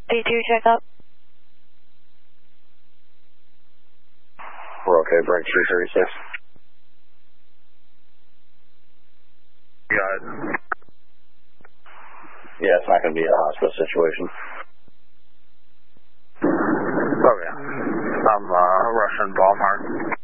D2 checkup. We're okay, break 336. Got it. Yeah, it's not going to be a hospital situation. Okay. I'm rushing Walmart.